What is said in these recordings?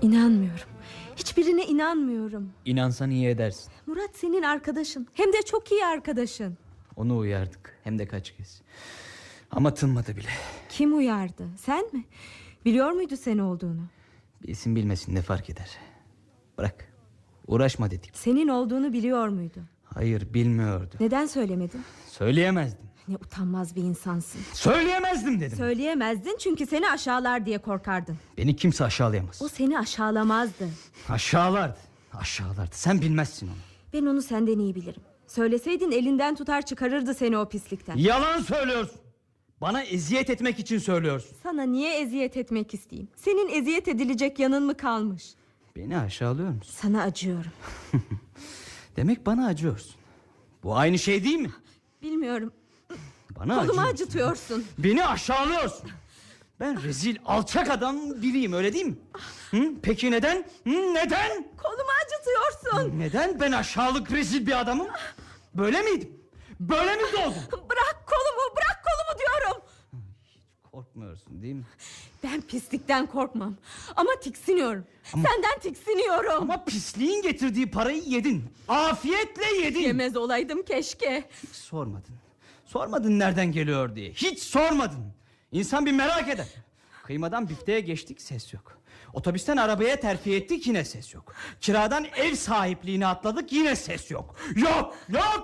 İnanmıyorum. Hiçbirine inanmıyorum. İnansan iyi edersin. Murat senin arkadaşın. Hem de çok iyi arkadaşın. Onu uyardık. Hem de kaç kez. Ama tınmadı bile. Kim uyardı? Sen mi? Biliyor muydu sen olduğunu? Bilsin bilmesin ne fark eder. Bırak. Uğraşma dedik. Senin olduğunu biliyor muydu? Hayır, bilmiyordu. Neden söylemedin? Söyleyemezdim. Ne utanmaz bir insansın. Söyleyemezdim dedim. Söyleyemezdin çünkü seni aşağılar diye korkardın. Beni kimse aşağılayamaz. O seni aşağılamazdı. Aşağılardı. Aşağılardı. Sen bilmezsin onu. Ben onu senden iyi bilirim. Söyleseydin elinden tutar çıkarırdı seni o pislikten. Yalan söylüyorsun. Bana eziyet etmek için söylüyorsun. Sana niye eziyet etmek isteyeyim? Senin eziyet edilecek yanın mı kalmış? Beni aşağılıyor musun? Sana acıyorum. Demek bana acıyorsun. Bu aynı şey değil mi? Bilmiyorum. Bana Kolumu acıyorsun. acıtıyorsun. Beni aşağılıyorsun. Ben rezil, alçak adam biriyim, öyle değil mi? Peki neden? Neden? Kolumu acıtıyorsun. Neden ben aşağılık, rezil bir adamım? Böyle miydim? Böyle mi doğdum? Bırak kolumu diyorum. Korkmuyorsun değil mi? Ben pislikten korkmam. Ama tiksiniyorum. Senden tiksiniyorum. Ama pisliğin getirdiği parayı yedin. Afiyetle yedin. Yemez olaydım keşke. Hiç sormadın. Sormadın nereden geliyor diye. Hiç sormadın. İnsan bir merak eder. Kıymadan bifteğe geçtik, ses yok. Otobüsten arabaya terfi ettik, yine ses yok. Kiradan ev sahipliğine atladık, yine ses yok. Yok.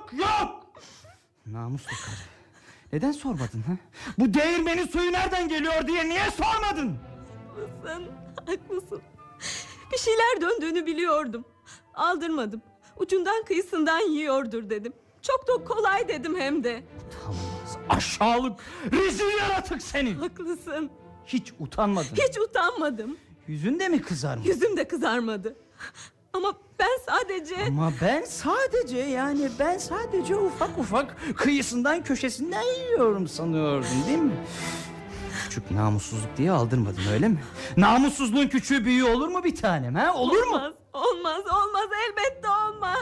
Namuslu karı. Neden sormadın ha? Bu değirmenin suyu nereden geliyor diye niye sormadın? Haklısın. Bir şeyler döndüğünü biliyordum. Aldırmadım. Ucundan kıyısından yiyordur dedim. Çok da kolay dedim hem de. Utanmaz, aşağılık, rezil yaratık senin. Haklısın. Hiç utanmadın. Hiç utanmadım. Yüzün de mi kızarmış? Yüzüm de kızarmadı. Ama ben sadece ufak ufak kıyısından köşesinden yiyorum sanıyordun değil mi? Küçük namussuzluk diye aldırmadın öyle mi? Namussuzluğun küçüğü büyüğü olur mu bir tanem ha? Olur mu? Olmaz elbette